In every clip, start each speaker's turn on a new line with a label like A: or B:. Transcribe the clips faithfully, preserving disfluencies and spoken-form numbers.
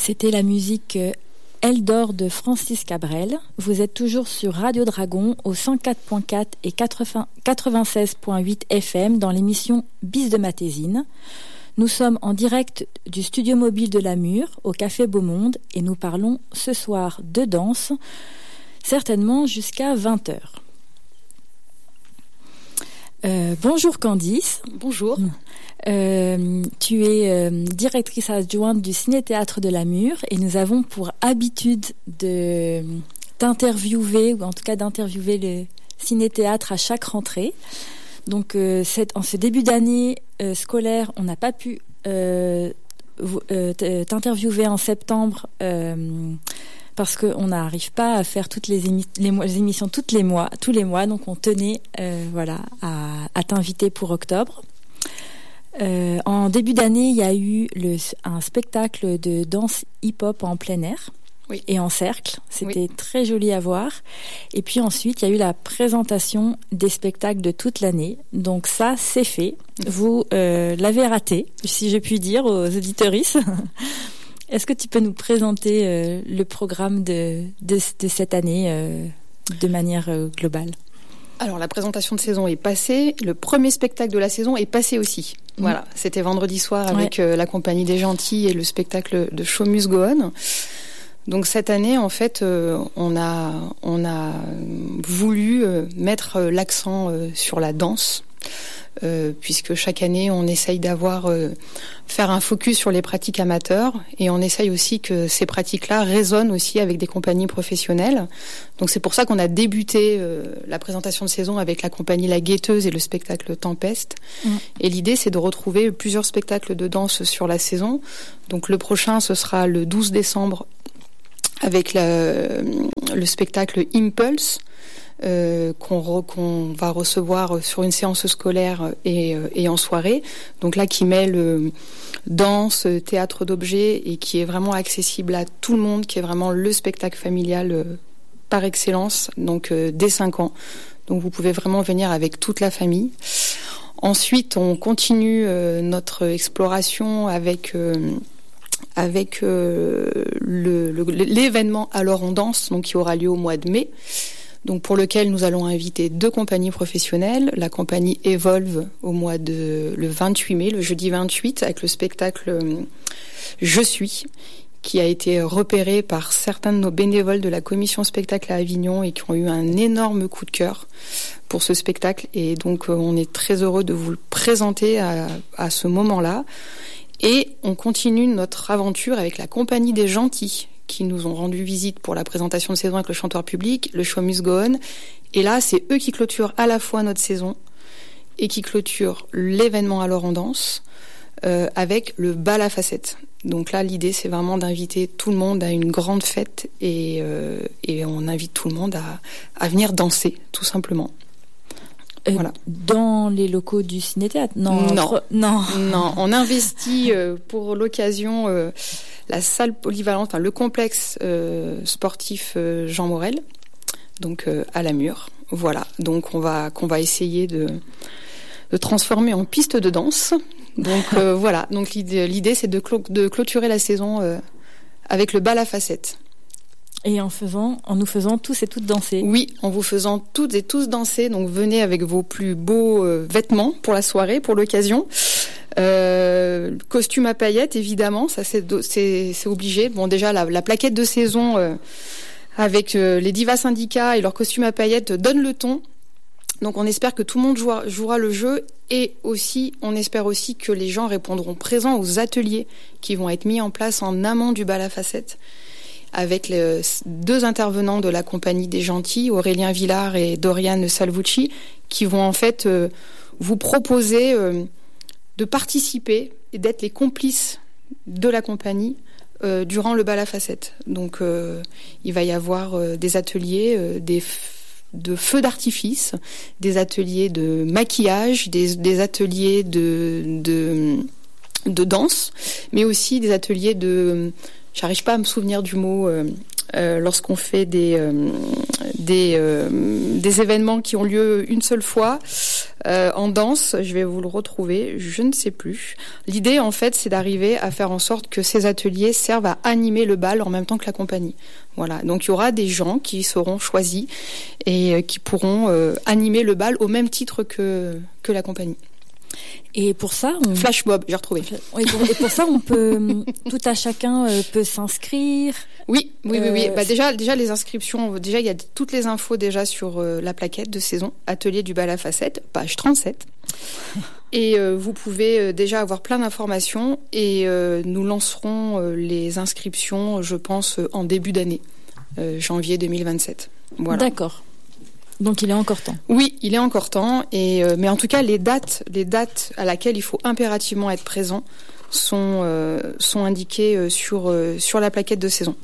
A: C'était la musique Elle dort de Francis Cabrel. Vous êtes toujours sur Radio Dragon au cent quatre point quatre et quatre-vingt-seize point huit F M dans l'émission Bis de Matésine. Nous sommes en direct du studio mobile de la Mure au Café Beaumonde et nous parlons ce soir de danse, certainement jusqu'à vingt heures. Euh, bonjour Candice.
B: Bonjour.
A: Euh, tu es euh, directrice adjointe du Ciné-Théâtre de la Mure et nous avons pour habitude de t'interviewer, ou en tout cas d'interviewer le Ciné-Théâtre à chaque rentrée. Donc euh, cette, en ce début d'année euh, scolaire, on n'a pas pu euh, euh, t'interviewer en septembre euh, parce qu'on n'arrive pas à faire toutes les, émi- les, mois, les émissions toutes les mois, tous les mois. Donc on tenait euh, voilà, à, à t'inviter pour octobre. Euh, en début d'année, il y a eu le, un spectacle de danse hip-hop en plein air
B: oui.
A: et en cercle. C'était
B: oui.
A: très joli à voir. Et puis ensuite, il y a eu la présentation des spectacles de toute l'année. Donc ça, c'est fait. Vous euh, l'avez raté, si je puis dire, aux auditeuristes. Est-ce que tu peux nous présenter euh, le programme de, de, de cette année euh, de manière euh, globale ?
B: Alors, la présentation de saison est passée. Le premier spectacle de la saison est passé aussi. Mmh. Voilà, c'était vendredi soir avec ouais. euh, la Compagnie des Gentils et le spectacle de Show Must Go On. Donc, cette année, en fait, euh, on a, on a voulu euh, mettre euh, l'accent euh, sur la danse. Euh, puisque chaque année on essaye d'avoir euh, faire un focus sur les pratiques amateurs et on essaye aussi que ces pratiques-là résonnent aussi avec des compagnies professionnelles. Donc c'est pour ça qu'on a débuté euh, la présentation de saison avec la compagnie La Guetteuse et le spectacle Tempeste. Mmh. Et l'idée c'est de retrouver plusieurs spectacles de danse sur la saison. Donc le prochain ce sera le douze décembre avec la, le spectacle Impulse. Euh, qu'on, re, qu'on va recevoir sur une séance scolaire et, et en soirée. Donc là, qui mêle euh, danse, théâtre d'objets et qui est vraiment accessible à tout le monde, qui est vraiment le spectacle familial euh, par excellence, donc euh, dès cinq ans. Donc vous pouvez vraiment venir avec toute la famille. Ensuite, on continue euh, notre exploration avec... Euh, avec euh, le, le, l'événement Alors on danse, donc qui aura lieu au mois de mai. Donc pour lequel nous allons inviter deux compagnies professionnelles, la compagnie Evolve au mois de le vingt-huit mai, le jeudi vingt-huit, avec le spectacle Je suis, qui a été repéré par certains de nos bénévoles de la commission spectacle à Avignon et qui ont eu un énorme coup de cœur pour ce spectacle. Et donc on est très heureux de vous le présenter à, à ce moment-là. Et on continue notre aventure avec la compagnie des Gentils, qui nous ont rendu visite pour la présentation de saison avec le chanteur public, le Show Must Go On. Et là, c'est eux qui clôturent à la fois notre saison et qui clôturent l'événement Alors on danse euh, avec le bal à facettes. Donc là, l'idée, c'est vraiment d'inviter tout le monde à une grande fête et, euh, et on invite tout le monde à, à venir danser, tout simplement.
A: Euh,
B: voilà.
A: Dans les locaux du Ciné-Théâtre ? Non,
B: non.
A: Entre... non,
B: non. On investit euh, pour l'occasion euh, la salle polyvalente, enfin, le complexe euh, sportif euh, Jean Morel, donc euh, à la Mure. Voilà. Donc on va qu'on va essayer de de transformer en piste de danse. Donc euh, voilà. Donc l'idée, l'idée c'est de, clo- de clôturer la saison euh, avec le bal à facettes.
A: Et en faisant, en nous faisant tous et toutes danser.
B: Oui, en vous faisant toutes et tous danser. Donc venez avec vos plus beaux euh, vêtements pour la soirée, pour l'occasion. Euh, costume à paillettes, évidemment, ça c'est c'est, c'est obligé. Bon, déjà la, la plaquette de saison euh, avec euh, les divas syndicats et leurs costumes à paillettes donne le ton. Donc on espère que tout le monde jouera, jouera le jeu et aussi on espère aussi que les gens répondront présents aux ateliers qui vont être mis en place en amont du bal à facettes, avec les deux intervenants de la compagnie des Gentils, Aurélien Villard et Doriane Salvucci, qui vont en fait euh, vous proposer euh, de participer et d'être les complices de la compagnie euh, durant le bal à facettes. Donc euh, il va y avoir euh, des ateliers euh, des f- de feux d'artifice, des ateliers de maquillage, des, des ateliers de, de, de danse, mais aussi des ateliers de... J'arrive pas à me souvenir du mot euh, euh, lorsqu'on fait des euh, des, euh, des événements qui ont lieu une seule fois euh, en danse. Je vais vous le retrouver, je ne sais plus. L'idée, en fait, c'est d'arriver à faire en sorte que ces ateliers servent à animer le bal en même temps que la compagnie. Voilà. Donc, il y aura des gens qui seront choisis et euh, qui pourront euh, animer le bal au même titre que, que la compagnie.
A: Et pour ça, on...
B: Flash mob, j'ai retrouvé.
A: Et pour, et pour ça, on peut, tout à chacun euh, peut s'inscrire.
B: Oui, oui, oui, oui.
A: Euh,
B: bah déjà, déjà les inscriptions. Déjà, il y a toutes les infos déjà sur euh, la plaquette de saison, atelier du bal à facettes, page trente-sept. Et euh, vous pouvez euh, déjà avoir plein d'informations. Et euh, nous lancerons euh, les inscriptions, je pense, euh, en début d'année, euh, janvier deux mille vingt-sept. Voilà.
A: D'accord. Donc il est encore temps.
B: Oui, il est encore temps. Et euh, mais en tout cas, les dates, les dates à laquelle il faut impérativement être présent sont euh, sont indiquées euh, sur euh, sur la plaquette de saison.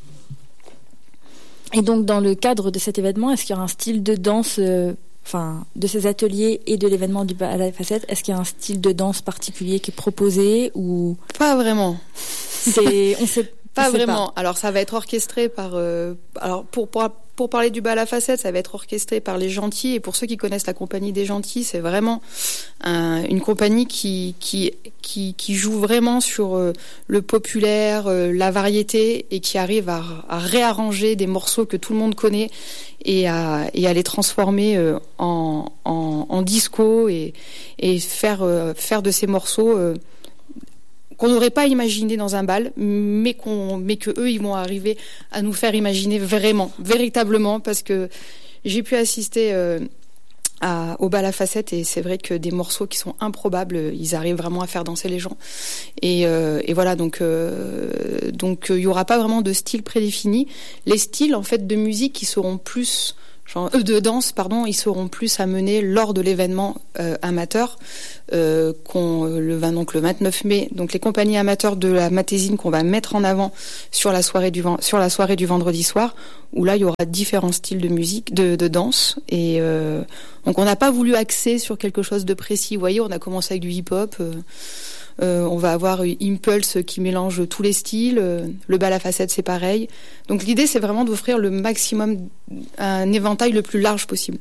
A: Et donc dans le cadre de cet événement, est-ce qu'il y aura un style de danse, euh, enfin de ces ateliers et de l'événement du bal à la facette, est-ce qu'il y a un style de danse particulier qui est proposé ou
B: pas vraiment?
A: C'est on sait
B: pas
A: on sait
B: vraiment.
A: Pas.
B: Alors ça va être orchestré par euh, alors pour pour Pour parler du bal à facettes, ça va être orchestré par les Gentils. Et pour ceux qui connaissent la compagnie des Gentils, c'est vraiment un, une compagnie qui, qui, qui, qui joue vraiment sur euh, le populaire, euh, la variété, et qui arrive à, à réarranger des morceaux que tout le monde connaît et à, et à les transformer euh, en, en, en disco et, et faire, euh, faire de ces morceaux euh, qu'on n'aurait pas imaginé dans un bal, mais qu'on, mais que eux, ils vont arriver à nous faire imaginer vraiment, véritablement, parce que j'ai pu assister euh, à, au bal à facettes et c'est vrai que des morceaux qui sont improbables, ils arrivent vraiment à faire danser les gens. Et, euh, et voilà, donc euh, donc il y aura pas vraiment de style prédéfini. Les styles, en fait, de musique qui seront plus Genre, eux de danse, pardon, ils seront plus amenés lors de l'événement euh, amateur euh, qu'on le vingt donc le vingt-neuf mai. Donc les compagnies amateurs de la Matésine qu'on va mettre en avant sur la soirée du sur la soirée du vendredi soir, où là il y aura différents styles de musique, de, de danse. Et euh, donc on n'a pas voulu axer sur quelque chose de précis. Vous voyez, on a commencé avec du hip-hop. Euh, Euh, on va avoir Impulse qui mélange tous les styles. Euh, le bal à facettes, c'est pareil. Donc l'idée, c'est vraiment d'offrir le maximum, un éventail le plus large possible.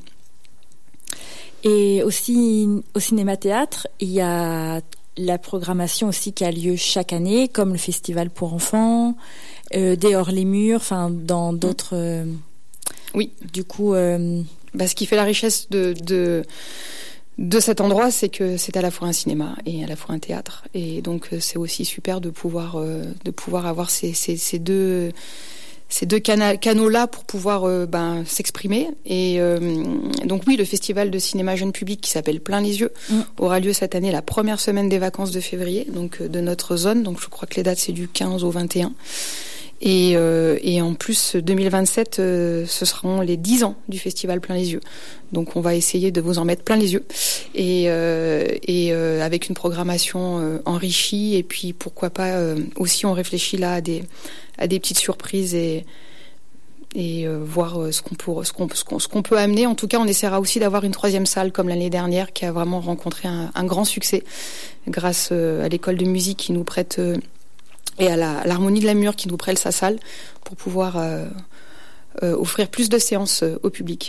A: Et aussi au cinéma-théâtre, il y a la programmation aussi qui a lieu chaque année, comme le festival pour enfants, euh, Dehors les murs, enfin dans d'autres. Euh,
B: oui.
A: Du coup, euh,
B: bah, ce qui fait la richesse de. de de cet endroit, c'est que c'est à la fois un cinéma et à la fois un théâtre, et donc c'est aussi super de pouvoir euh, de pouvoir avoir ces, ces, ces deux ces deux cana- canaux là pour pouvoir euh, ben s'exprimer. Et euh, donc oui, le festival de cinéma jeune public qui s'appelle Plein les yeux mmh. aura lieu cette année la première semaine des vacances de février, donc de notre zone. Donc je crois que les dates c'est du quinze au vingt et un. Et, euh, et en plus, deux mille vingt-sept, euh, ce seront les dix ans du festival Plein les yeux. Donc on va essayer de vous en mettre plein les yeux. Et, euh, et euh, avec une programmation euh, enrichie. Et puis pourquoi pas, euh, aussi on réfléchit là à des, à des petites surprises et, et euh, voir euh, ce, qu'on pour, ce, qu'on, ce, qu'on, ce qu'on peut amener. En tout cas, on essaiera aussi d'avoir une troisième salle comme l'année dernière qui a vraiment rencontré un, un grand succès grâce euh, à l'école de musique qui nous prête... Euh, et à, la, à l'harmonie de la Mure qui nous prête sa salle pour pouvoir euh, euh, offrir plus de séances euh, au public.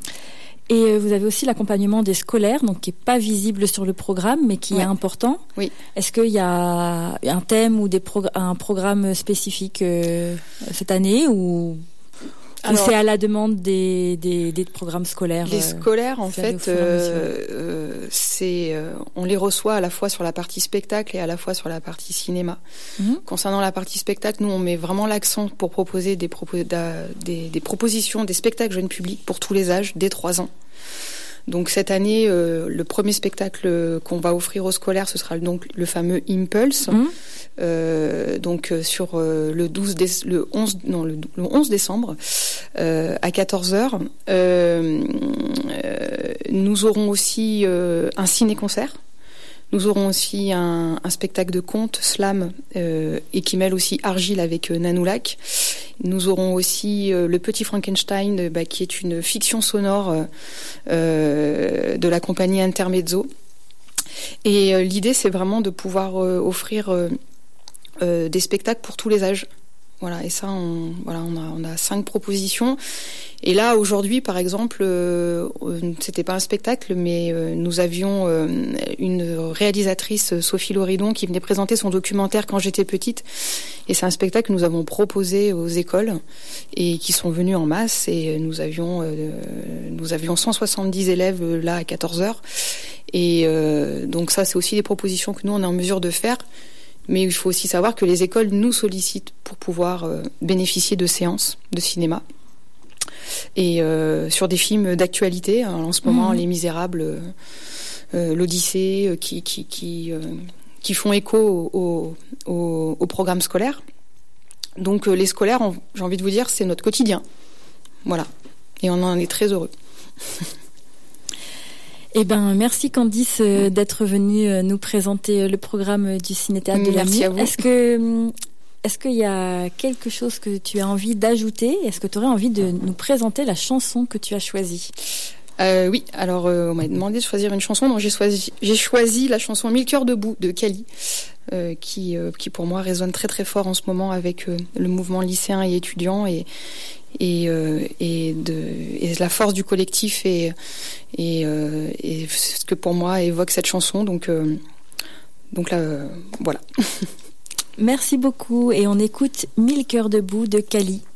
A: Et euh, vous avez aussi l'accompagnement des scolaires, donc qui est pas visible sur le programme, mais qui ouais. est important.
B: Oui.
A: Est-ce qu'il y a un thème ou des progr- un programme spécifique euh, cette année ou Alors, ou c'est à la demande des, des, des programmes scolaires?
B: Les scolaires, en fait, euh, euh, c'est, euh, on les reçoit à la fois sur la partie spectacle et à la fois sur la partie cinéma. Mm-hmm. Concernant la partie spectacle, nous, on met vraiment l'accent pour proposer des, propos, des, des propositions, des spectacles jeunes publics pour tous les âges, dès trois ans. Donc cette année, euh, le premier spectacle qu'on va offrir aux scolaires, ce sera donc le fameux Impulse. Mmh. Euh, donc euh, sur euh, le douze déce- le onze non le, le onze décembre euh, à quatorze heures. Euh, euh, nous aurons aussi euh, un ciné-concert. Nous aurons aussi un, un spectacle de contes, slam, euh, et qui mêle aussi argile avec euh, Nanoulac. Nous aurons aussi euh, le Petit Frankenstein, euh, bah, qui est une fiction sonore euh, de la compagnie Intermezzo. Et euh, l'idée, c'est vraiment de pouvoir euh, offrir euh, euh, des spectacles pour tous les âges. Voilà, et ça, on, voilà, on a, on a cinq propositions. Et là, aujourd'hui, par exemple, euh, c'était pas un spectacle, mais euh, nous avions euh, une réalisatrice, Sophie Loridon, qui venait présenter son documentaire Quand j'étais petite. Et c'est un spectacle que nous avons proposé aux écoles et qui sont venus en masse. Et nous avions, euh, nous avions cent soixante-dix élèves là à quatorze heures. Et euh, donc ça, c'est aussi des propositions que nous, on est en mesure de faire. Mais il faut aussi savoir que les écoles nous sollicitent pour pouvoir euh, bénéficier de séances de cinéma. Et euh, sur des films d'actualité, hein, en ce moment, mmh. Les Misérables, euh, l'Odyssée, euh, qui, qui, qui, euh, qui font écho au, au, au programme scolaire. Donc euh, les scolaires, on, j'ai envie de vous dire, c'est notre quotidien. Voilà. Et on en est très heureux.
A: Eh ben, merci Candice euh, d'être venue euh, nous présenter le programme du Ciné-Théâtre de la Mure.
B: Merci à vous.
A: Est-ce que, est-ce qu'il y a quelque chose que tu as envie d'ajouter? Est-ce que tu aurais envie de nous présenter la chanson que tu as choisie?
B: Euh, oui, alors euh, on m'a demandé de choisir une chanson, donc j'ai choisi, j'ai choisi la chanson Mille cœurs debout de Cali, euh, qui, euh, qui pour moi résonne très très fort en ce moment avec euh, le mouvement lycéen et étudiant et et euh, et de et la force du collectif et et euh, et ce que pour moi évoque cette chanson. Donc euh, donc là euh, voilà.
A: Merci beaucoup et on écoute Mille cœurs debout de Cali.